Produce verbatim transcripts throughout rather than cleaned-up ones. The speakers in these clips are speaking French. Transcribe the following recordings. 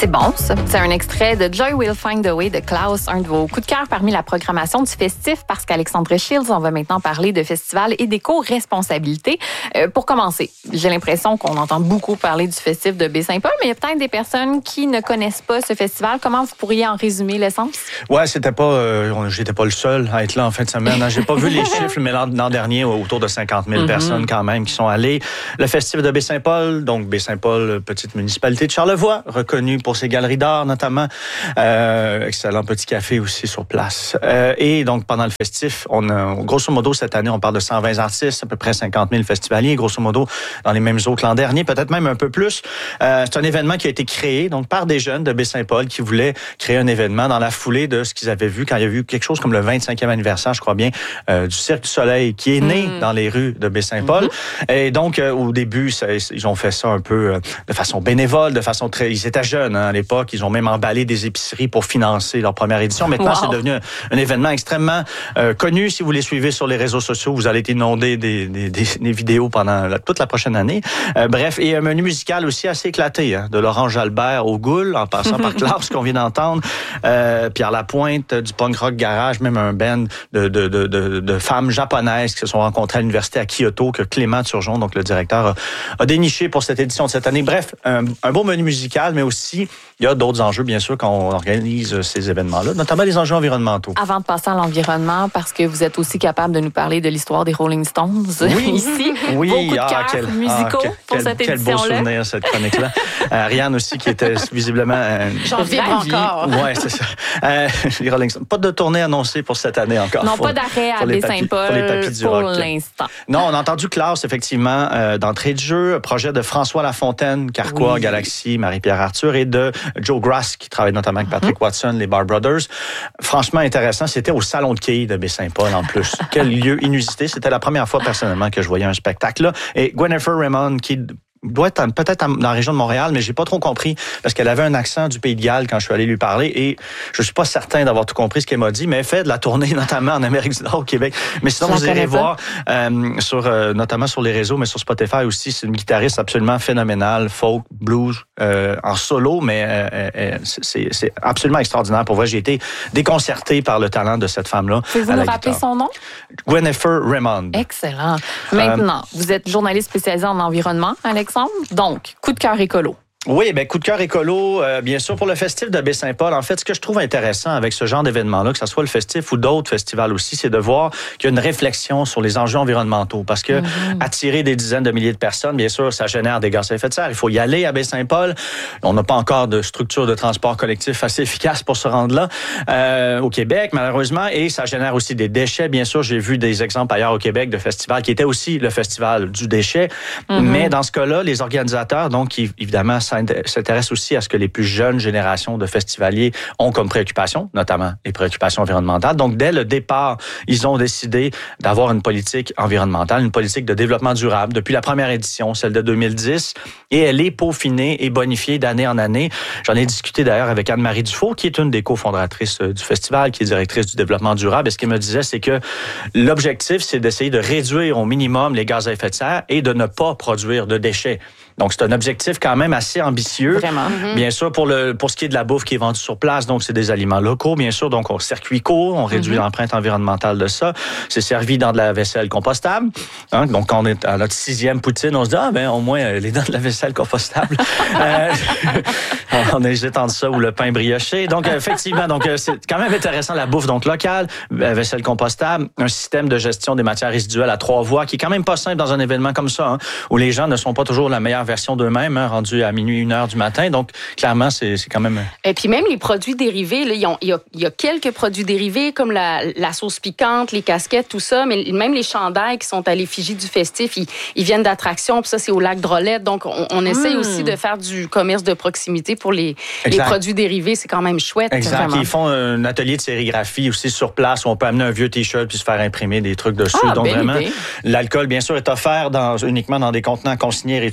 C'est bon, ça. C'est un extrait de Joy Will Find a Way de Klaus, un de vos coups de cœur parmi la programmation du festif, parce qu'Alexandre Shields, on va maintenant parler de festival et d'éco-responsabilité. Euh, pour commencer, j'ai l'impression qu'on entend beaucoup parler du festif de Baie-Saint-Paul, mais il y a peut-être des personnes qui ne connaissent pas ce festival. Comment vous pourriez en résumer l'essence? Ouais, c'était pas, euh, j'étais pas le seul à être là en fin de semaine. Hein. J'ai pas vu les chiffres, mais l'an, l'an dernier, autour de cinquante mille mm-hmm. personnes quand même qui sont allées. Le festif de Baie-Saint-Paul, donc Baie-Saint-Paul, petite municipalité de Charlevoix, reconnue pour ses galeries d'art notamment. Euh, excellent petit café aussi sur place. Euh, et donc, pendant le festif, on a, grosso modo, cette année, on parle de cent vingt artistes, à peu près cinquante mille festivaliers, grosso modo, dans les mêmes eaux que l'an dernier, peut-être même un peu plus. Euh, c'est un événement qui a été créé donc par des jeunes de Baie-Saint-Paul qui voulaient créer un événement dans la foulée de ce qu'ils avaient vu quand il y a eu quelque chose comme le vingt-cinquième anniversaire, je crois bien, euh, du Cirque du Soleil, qui est né mmh. dans les rues de Baie-Saint-Paul. Mmh. Et donc, euh, au début, ça, ils ont fait ça un peu euh, de façon bénévole, de façon très... Ils étaient jeunes hein, à l'époque. Ils ont même emballé des épiceries pour financer leur première édition. Maintenant, wow. c'est devenu un, un événement extrêmement euh, connu. Si vous les suivez sur les réseaux sociaux, vous allez être inondés des, des, des, des vidéos pendant la, toute la prochaine année. Euh, bref, et un menu musical aussi assez éclaté, hein, de Laurent Jalbert au Ghoul, en passant par Klaus, qu'on vient d'entendre, euh, Pierre Lapointe, du punk rock garage, même un band de, de, de, de, de femmes japonaises qui se sont rencontrées à l'université à Kyoto, que Clément Turgeon, donc le directeur, a, a déniché pour cette édition de cette année. Bref, un, un beau menu musical, mais aussi, il y a d'autres enjeux, bien sûr, quand on organise ces événements-là, notamment les enjeux environnementaux. Avant de passer à l'environnement, parce que vous êtes aussi capable de nous parler de l'histoire des Rolling Stones oui. ici. Oui, Vos coups de ah, cœur quel, musicaux ah, quel, pour quel, cette quel édition-là. Quel beau souvenir, cette chronique-là. euh, Ariane aussi, qui était visiblement... Euh, J'en vibre encore. Oui, c'est ça. Euh, les Rolling Stones. Pas de tournée annoncée pour cette année encore. Non, pour, pas d'arrêt à Baie-Saint-Paul pour, pour l'instant. Non, on a entendu Klaus, effectivement, euh, d'entrée de jeu, projet de François Lafontaine, Carquois, oui. Galaxy, Marie-Pierre Arthur, et de Joe Grass, qui travaille notamment avec Patrick mm-hmm. Watson, les Bar Brothers. Franchement intéressant, c'était au Salon de quilles de Baie-Saint-Paul en plus. Quel lieu inusité. C'était la première fois personnellement que je voyais un spectacle là. Et Gwyneth Raymond, qui doit être peut-être dans la région de Montréal, mais j'ai pas trop compris parce qu'elle avait un accent du Pays de Galles quand je suis allé lui parler et je suis pas certain d'avoir tout compris ce qu'elle m'a dit, mais elle fait de la tournée notamment en Amérique du Nord, au Québec. Mais sinon, vous irez voir, euh, sur, euh, notamment sur les réseaux, mais sur Spotify aussi, c'est une guitariste absolument phénoménale, folk, blues, euh, en solo, mais euh, euh, c'est, c'est absolument extraordinaire. Pour vrai, j'ai été déconcerté par le talent de cette femme-là. Pouvez-vous nous rappeler son nom? Gwyneth Raymond. Excellent. Maintenant, euh, vous êtes journaliste spécialisé en environnement, Alexandre. Donc, coup de cœur écolo. Oui, ben coup de cœur écolo, euh, bien sûr, pour le festif de Baie-Saint-Paul. En fait, ce que je trouve intéressant avec ce genre d'événement-là, que ce soit le festif ou d'autres festivals aussi, c'est de voir qu'il y a une réflexion sur les enjeux environnementaux. Parce que mm-hmm. attirer des dizaines de milliers de personnes, bien sûr, ça génère des gaz à effet de serre. Il faut y aller à Baie-Saint-Paul. On n'a pas encore de structure de transport collectif assez efficace pour se rendre là euh, au Québec, malheureusement. Et ça génère aussi des déchets. Bien sûr, j'ai vu des exemples ailleurs au Québec de festivals qui étaient aussi le festival du déchet. Mm-hmm. Mais dans ce cas-là, les organisateurs, donc, qui, évidemment, s'intéresse aussi à ce que les plus jeunes générations de festivaliers ont comme préoccupation, notamment les préoccupations environnementales. Donc, dès le départ, ils ont décidé d'avoir une politique environnementale, une politique de développement durable depuis la première édition, celle de deux mille dix, et elle est peaufinée et bonifiée d'année en année. J'en ai discuté d'ailleurs avec Anne-Marie Dufault, qui est une des cofondatrices du festival, qui est directrice du développement durable. Et ce qu'elle me disait, c'est que l'objectif, c'est d'essayer de réduire au minimum les gaz à effet de serre et de ne pas produire de déchets. Donc, c'est un objectif quand même assez ambitieux. Vraiment. Mm-hmm. Bien sûr, pour le pour ce qui est de la bouffe qui est vendue sur place, donc c'est des aliments locaux, bien sûr. Donc, on circuit court, on réduit mm-hmm. l'empreinte environnementale de ça. C'est servi dans de la vaisselle compostable. Hein? Donc, quand on est à notre sixième poutine, on se dit, ah, ben au moins, elle est dans de la vaisselle compostable. euh, on a étendu ça, ou le pain brioché. Donc, effectivement, donc c'est quand même intéressant, la bouffe donc locale, la vaisselle compostable, un système de gestion des matières résiduelles à trois voies, qui est quand même pas simple dans un événement comme ça, hein, où les gens ne sont pas toujours la meilleure version d'eux-mêmes, hein, rendus à minuit, une heure du matin. Donc, clairement, c'est, c'est quand même... Et puis même les produits dérivés, là, il, y a, il, y a, il y a quelques produits dérivés, comme la, la sauce piquante, les casquettes, tout ça, mais même les chandails qui sont à l'effigie du festif, ils, ils viennent d'attractions, puis ça, c'est au lac Drolette. Donc, on, on essaie mmh. aussi de faire du commerce de proximité pour les, les produits dérivés. C'est quand même chouette. Exact. Vraiment. Ils font un atelier de sérigraphie aussi sur place, où on peut amener un vieux T-shirt puis se faire imprimer des trucs dessus. Ah, Donc, vraiment, idée. l'alcool, bien sûr, est offert dans, uniquement dans des contenants consignés et réutilisables.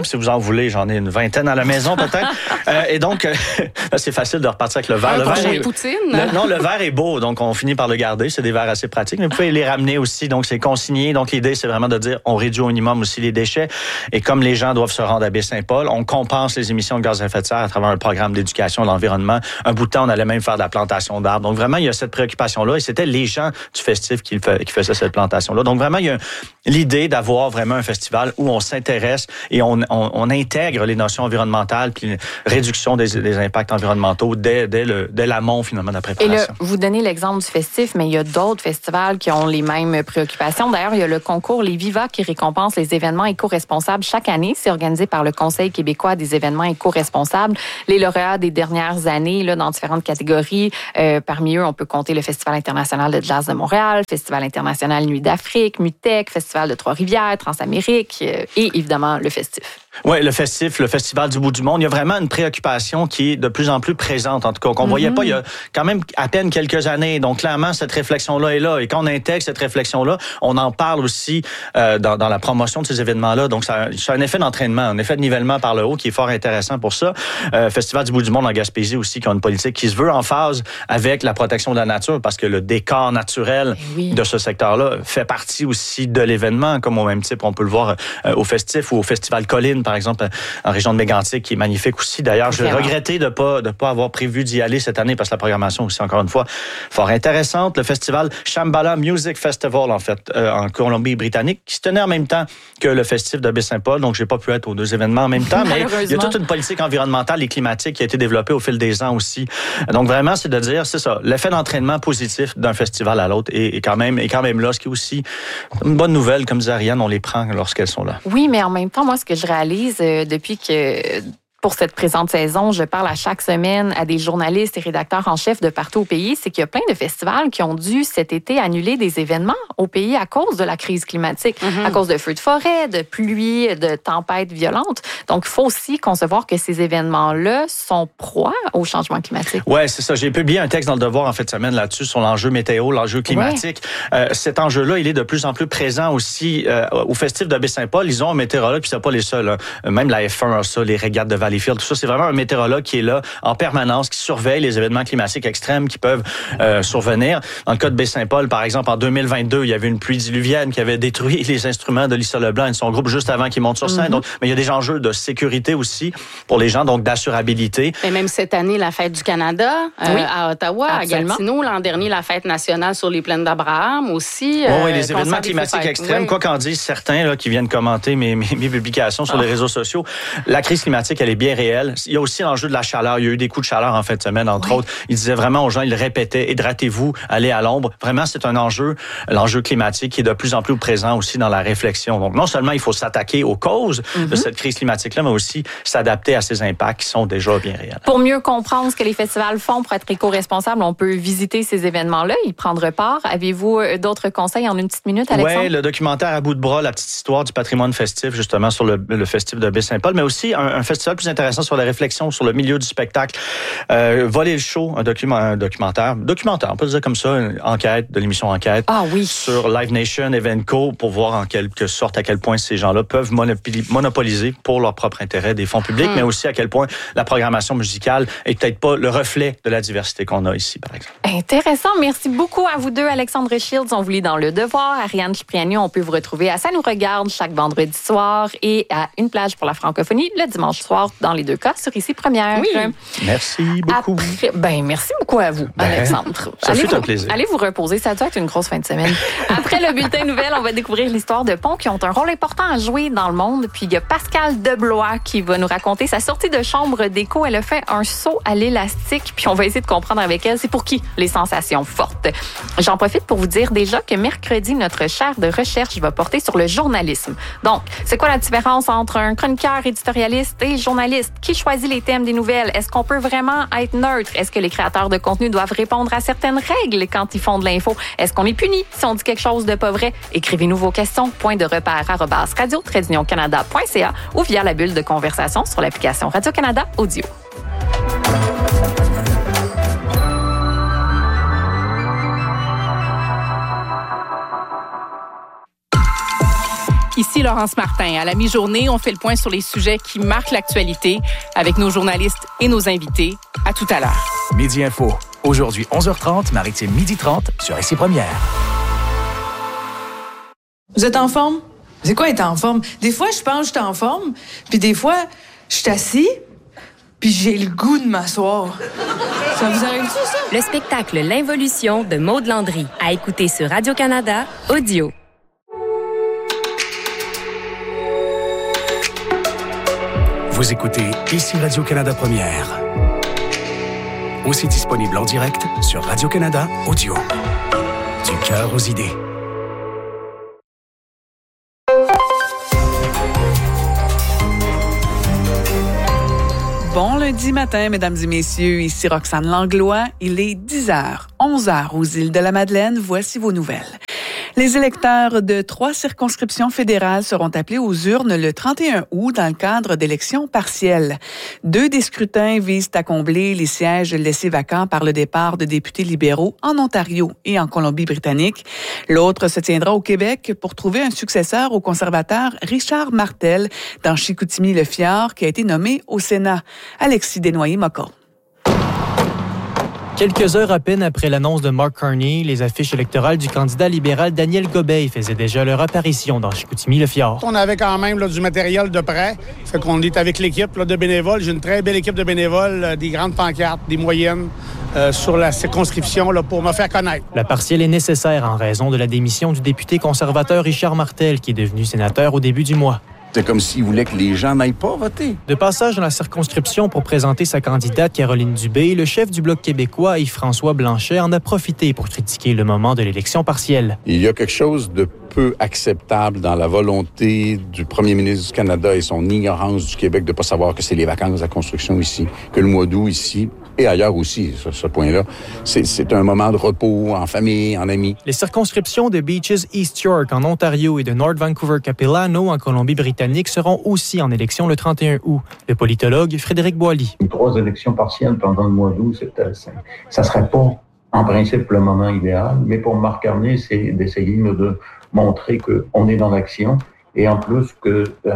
si vous en voulez. J'en ai une vingtaine à la maison, peut-être. euh, et donc, euh, c'est facile de repartir avec le verre. Un le verre est... poutine. Le, non, le verre est beau, donc on finit par le garder. C'est des verres assez pratiques, mais vous pouvez les ramener aussi. Donc, c'est consigné. Donc, l'idée, c'est vraiment de dire, on réduit au minimum aussi les déchets. Et comme les gens doivent se rendre à Baie-Saint-Paul, on compense les émissions de gaz à effet de serre à travers un programme d'éducation de l'environnement. Un bout de temps, on allait même faire de la plantation d'arbres. Donc, vraiment, il y a cette préoccupation-là. Et c'était les gens du festif qui, qui faisaient cette plantation-là. Donc, vraiment, il y a l'idée d'avoir vraiment un festival où on s'intéresse et on, on, on intègre les notions environnementales puis réduction des, des impacts environnementaux dès, dès, le, dès l'amont, finalement, de la préparation. Et là, vous donnez l'exemple du festif, mais il y a d'autres festivals qui ont les mêmes préoccupations. D'ailleurs, il y a le concours Les Viva qui récompense les événements éco-responsables chaque année. C'est organisé par le Conseil québécois des événements éco-responsables. Les lauréats des dernières années, là, dans différentes catégories, euh, parmi eux, on peut compter le Festival international de jazz de Montréal, Festival international Nuit d'Afrique, MUTEC, Festival de Trois-Rivières, Transamérique euh, et évidemment le festif. Oui, le festif, le Festival du bout du monde, il y a vraiment une préoccupation qui est de plus en plus présente, en tout cas, qu'on ne mm-hmm. voyait pas il y a quand même à peine quelques années. Donc, clairement, cette réflexion-là est là. Et quand on intègre cette réflexion-là, on en parle aussi euh, dans, dans la promotion de ces événements-là. Donc, ça, c'est un effet d'entraînement, un effet de nivellement par le haut qui est fort intéressant pour ça. Euh, Festival du bout du monde en Gaspésie aussi, qui a une politique qui se veut en phase avec la protection de la nature, parce que le décor naturel oui. de ce secteur-là fait partie aussi de l'événement, comme au même type, on peut le voir euh, au festif ou au Festival Colline, par exemple, en région de Mégantic, qui est magnifique aussi. D'ailleurs, j'ai regretté de pas de pas avoir prévu d'y aller cette année parce que la programmation aussi, encore une fois, fort intéressante. Le festival Shambhala Music Festival, en fait, euh, en Colombie-Britannique, qui se tenait en même temps que le festif de Baie-Saint-Paul. Donc, j'ai pas pu être aux deux événements en même temps, mais il y a toute une politique environnementale et climatique qui a été développée au fil des ans aussi. Donc, vraiment, c'est de dire, c'est ça, l'effet d'entraînement positif d'un festival à l'autre est, est quand même est quand même là, ce qui est aussi une bonne nouvelle, comme disait Ariane, on les prend lorsqu'elles sont là. Oui, mais en même temps, moi, ce que je réalise euh, depuis que pour cette présente saison, je parle à chaque semaine à des journalistes et rédacteurs en chef de partout au pays, c'est qu'il y a plein de festivals qui ont dû cet été annuler des événements au pays à cause de la crise climatique, mm-hmm. à cause de feux de forêt, de pluie, de tempêtes violentes. Donc, il faut aussi concevoir que ces événements-là sont proies au changement climatique. Oui, c'est ça. J'ai publié un texte dans Le Devoir en fin de semaine là-dessus sur l'enjeu météo, l'enjeu climatique. Ouais. Euh, cet enjeu-là, il est de plus en plus présent aussi euh, au festif de Baie-Saint-Paul. Ils ont un météorologue, puis c'est pas les seuls. Hein. Même la F un a ça, les régates de Valleyfield, tout ça, c'est vraiment un météorologue qui est là en permanence, qui surveille les événements climatiques extrêmes qui peuvent euh, survenir. Dans le cas de Baie-Saint-Paul, par exemple, en deux mille vingt-deux, il y avait une pluie diluvienne qui avait détruit les instruments de Lisa Leblanc et de son groupe juste avant qu'il monte sur scène. Mm-hmm. Donc, mais il y a des enjeux de sécurité aussi pour les gens, donc d'assurabilité. Et même cette année, la fête du Canada euh, oui. à Ottawa, absolument. À Gatineau, l'an dernier, la fête nationale sur les plaines d'Abraham aussi. Euh, oui, les événements climatiques extrêmes, oui. quoi qu'en disent certains là, qui viennent commenter mes, mes, mes publications sur oh. les réseaux sociaux, la crise climatique, elle est bien réelle. Il y a aussi l'enjeu de la chaleur. Il y a eu des coups de chaleur en fin de semaine, entre oui. autres. Ils disaient vraiment aux gens, ils répétaient, hydratez-vous, allez à l'ombre. Vraiment, c'est un enjeu, l'enjeu climatique qui est de plus en plus présent aussi dans la réflexion. Donc, non seulement il faut s'attaquer aux causes mm-hmm. de cette crise climatique-là, mais aussi s'adapter à ces impacts qui sont déjà bien réels. Pour mieux comprendre ce que les festivals font pour être éco-responsables, on peut visiter ces événements-là, y prendre part. Avez-vous d'autres conseils en une petite minute, Alexandre? Oui, le documentaire À bout de bras, la petite histoire du patrimoine festif, justement, sur le, le festif de Baie-Saint-Paul, mais aussi un, un festival plus intéressant sur la réflexion sur le milieu du spectacle. Euh, Voler le show, un, document, un documentaire, documentaire, on peut le dire comme ça, une enquête, de l'émission Enquête. Ah oui. Sur Live Nation, Evenco, pour voir en quelque sorte à quel point ces gens-là peuvent monopoliser pour leur propre intérêt des fonds publics, hum. mais aussi à quel point la programmation musicale est peut-être pas le reflet de la diversité qu'on a ici, par exemple. Intéressant. Merci beaucoup à vous deux, Alexandre Shields. On vous lit dans Le Devoir. Ariane Cipriani, on peut vous retrouver à Ça nous regarde chaque vendredi soir et à Une plage pour la francophonie le dimanche soir, dans les deux cas, sur Ici Première. Oui. Merci beaucoup. Après, ben, merci beaucoup à vous, ben, Alexandre. Ça allez fut vous, un plaisir. Allez vous reposer. Ça doit être une grosse fin de semaine. Après le bulletin nouvelle, on va découvrir l'histoire de ponts qui ont un rôle important à jouer dans le monde. Puis il y a Pascal Deblois qui va nous raconter sa sortie de chambre d'écho. Elle a fait un saut à l'élastique. Puis on va essayer de comprendre avec elle, c'est pour qui les sensations fortes. J'en profite pour vous dire déjà que mercredi, notre chaire de recherche va porter sur le journalisme. Donc, c'est quoi la différence entre un chroniqueur éditorialiste et journaliste? Qui choisit les thèmes des nouvelles? Est-ce qu'on peut vraiment être neutre? Est-ce que les créateurs de contenu doivent répondre à certaines règles quand ils font de l'info? Est-ce qu'on est puni si on dit quelque chose de pas vrai? Écrivez-nous vos questions, point de repère arobase radio tiret union canada point c a ou via la bulle de conversation sur l'application Radio-Canada Audio. ici Laurence Martin. À la mi-journée, on fait le point sur les sujets qui marquent l'actualité avec nos journalistes et nos invités. À tout à l'heure. Midi Info. Aujourd'hui, onze heures trente, Maritime midi trente sur Ici Première. Vous êtes en forme? C'est quoi être en forme? Des fois, je pense que je suis en forme, puis des fois, je suis assis, puis j'ai le goût de m'asseoir. Ça vous arrive-tu, ça? Le spectacle L'Involution de Maude Landry. À écouter sur Radio-Canada, audio. Vous écoutez Ici Radio-Canada Première. Aussi disponible en direct sur Radio-Canada Audio. Du cœur aux idées. Bon lundi matin, mesdames et messieurs, ici Roxane Langlois. Il est dix heures, onze heures aux îles de la Madeleine. Voici vos nouvelles. Les électeurs de trois circonscriptions fédérales seront appelés aux urnes le trente et un août dans le cadre d'élections partielles. Deux des scrutins visent à combler les sièges laissés vacants par le départ de députés libéraux en Ontario et en Colombie-Britannique. L'autre se tiendra au Québec pour trouver un successeur au conservateur Richard Martel dans Chicoutimi-Le-Fjord qui a été nommé au Sénat. Alexis Desnoyers-Mockel. Quelques heures à peine après l'annonce de Mark Carney, les affiches électorales du candidat libéral Daniel Gobeil faisaient déjà leur apparition dans Chicoutimi-Le-Fjord. On avait quand même là, du matériel de prêt. Fait qu'on est avec l'équipe là, de bénévoles. J'ai une très belle équipe de bénévoles, euh, des grandes pancartes, des moyennes euh, sur la circonscription là, pour me faire connaître. La partielle est nécessaire en raison de la démission du député conservateur Richard Martel, qui est devenu sénateur au début du mois. C'est comme s'il voulait que les gens n'aillent pas voter. De passage dans la circonscription pour présenter sa candidate Caroline Dubé, le chef du Bloc québécois, Yves-François Blanchet, en a profité pour critiquer le moment de l'élection partielle. Il y a quelque chose de peu acceptable dans la volonté du premier ministre du Canada et son ignorance du Québec de ne pas savoir que c'est les vacances à construction ici, que le mois d'août ici, et ailleurs aussi, sur ce point-là, c'est, c'est un moment de repos en famille, en amis. Les circonscriptions de Beaches East York en Ontario et de North Vancouver-Capilano en Colombie-Britannique seront aussi en élection le trente et un août. Le politologue Frédéric Boilly. Trois élections partielles pendant le mois d'août, c'est, ça ne serait pas, en principe, le moment idéal, mais pour Mark Carney, c'est d'essayer de montrer qu'on est dans l'action et en plus que euh,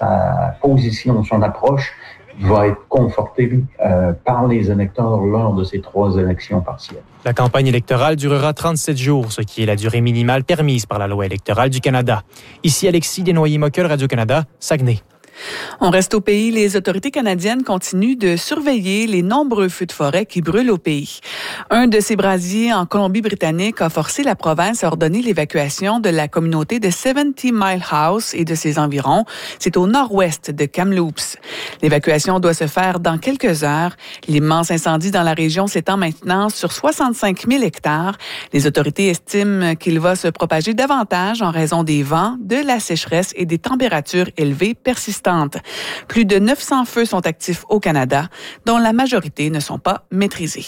sa position, son approche va être confortée euh, par les électeurs lors de ces trois élections partielles. La campagne électorale durera trente-sept jours, ce qui est la durée minimale permise par la loi électorale du Canada. Ici Alexis Desnoyers-Mockel, Radio-Canada, Saguenay. On reste au pays. Les autorités canadiennes continuent de surveiller les nombreux feux de forêt qui brûlent au pays. Un de ces brasiers en Colombie-Britannique a forcé la province à ordonner l'évacuation de la communauté de Seventy Mile House et de ses environs. C'est au nord-ouest de Kamloops. L'évacuation doit se faire dans quelques heures. L'immense incendie dans la région s'étend maintenant sur soixante-cinq mille hectares. Les autorités estiment qu'il va se propager davantage en raison des vents, de la sécheresse et des températures élevées persistantes. Plus de neuf cents feux sont actifs au Canada, dont la majorité ne sont pas maîtrisés.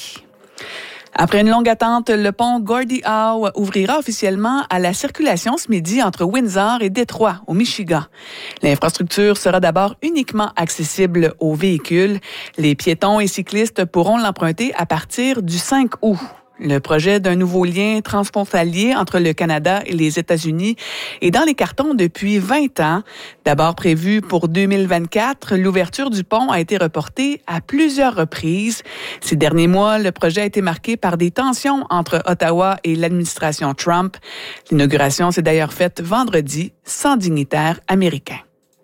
Après une longue attente, le pont Gordie Howe ouvrira officiellement à la circulation ce midi entre Windsor et Détroit, au Michigan. L'infrastructure sera d'abord uniquement accessible aux véhicules. Les piétons et cyclistes pourront l'emprunter à partir du cinq août. Le projet d'un nouveau lien transfrontalier entre le Canada et les États-Unis est dans les cartons depuis vingt ans. D'abord prévu pour deux mille vingt-quatre, l'ouverture du pont a été reportée à plusieurs reprises. Ces derniers mois, le projet a été marqué par des tensions entre Ottawa et l'administration Trump. L'inauguration s'est d'ailleurs faite vendredi sans dignitaires américains.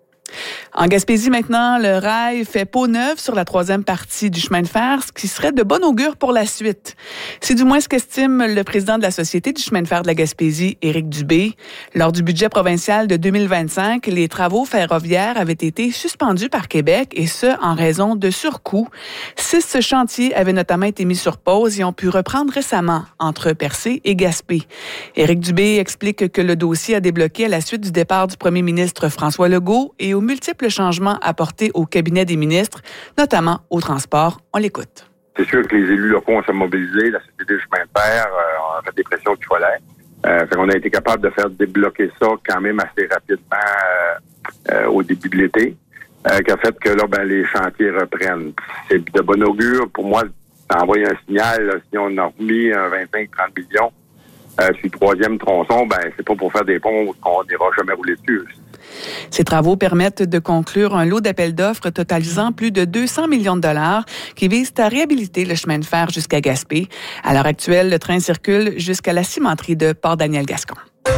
En Gaspésie maintenant, le rail fait peau neuve sur la troisième partie du chemin de fer, ce qui serait de bon augure pour la suite. C'est du moins ce qu'estime le président de la Société du chemin de fer de la Gaspésie, Éric Dubé. Lors du budget provincial de deux mille vingt-cinq, les travaux ferroviaires avaient été suspendus par Québec, et ce, en raison de surcoûts. Six chantiers avaient notamment été mis sur pause et ont pu reprendre récemment entre Percé et Gaspé. Éric Dubé explique que le dossier a débloqué à la suite du départ du premier ministre François Legault et aux multiples changements apportés au cabinet des ministres, notamment au transport. On l'écoute. C'est sûr que les élus locaux ont se mobilisé, la Société du chemin de fer euh, a fait des pressions qu'il fallait. Euh, fait qu'on a été capable de faire débloquer ça quand même assez rapidement euh, euh, au début de l'été, euh, qui a fait que là, ben, les chantiers reprennent. C'est de bon augure. Pour moi, ça envoie un signal. Là, si on a remis un vingt-cinq à trente millions euh, sur le troisième tronçon, ben c'est pas pour faire des ponts qu'on n'ira jamais rouler dessus. Ces travaux permettent de conclure un lot d'appels d'offres totalisant plus de deux cents millions de dollars qui visent à réhabiliter le chemin de fer jusqu'à Gaspé. À l'heure actuelle, le train circule jusqu'à la cimenterie de Port-Daniel-Gascon.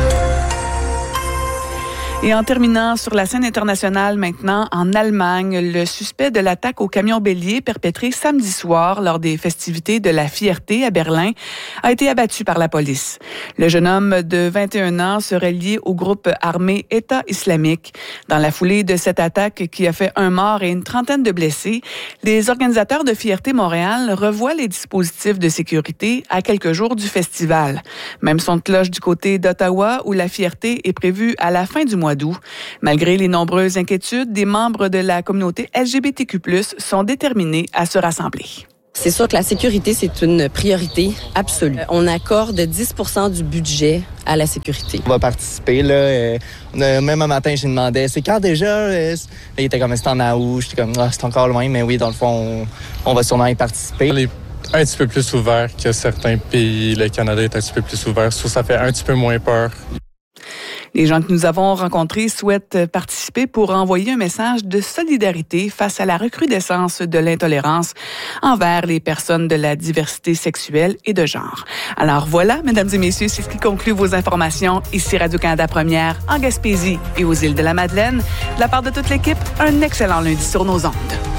Et en terminant sur la scène internationale maintenant, en Allemagne, le suspect de l'attaque au camion bélier perpétré samedi soir lors des festivités de la Fierté à Berlin a été abattu par la police. Le jeune homme de vingt et un ans serait lié au groupe armé État islamique. Dans la foulée de cette attaque qui a fait un mort et une trentaine de blessés, les organisateurs de Fierté Montréal revoient les dispositifs de sécurité à quelques jours du festival. Même son de cloche du côté d'Ottawa où la Fierté est prévue à la fin du mois d'août. Malgré les nombreuses inquiétudes, des membres de la communauté L G B T Q plus, sont déterminés à se rassembler. C'est sûr que la sécurité, c'est une priorité absolue. On accorde dix pour cent du budget à la sécurité. On va participer, là. Euh, on a, même un matin, je lui demandais, c'est quand déjà? Euh, il était comme, c'est en août. J'étais comme, ah, c'est encore loin, mais oui, dans le fond, on, on va sûrement y participer. On est un petit peu plus ouvert que certains pays. Le Canada est un petit peu plus ouvert. Ça, ça fait un petit peu moins peur. Les gens que nous avons rencontrés souhaitent participer pour envoyer un message de solidarité face à la recrudescence de l'intolérance envers les personnes de la diversité sexuelle et de genre. Alors voilà, mesdames et messieurs, c'est ce qui conclut vos informations. Ici Radio-Canada Première, en Gaspésie et aux îles de la Madeleine. De la part de toute l'équipe, un excellent lundi sur nos ondes.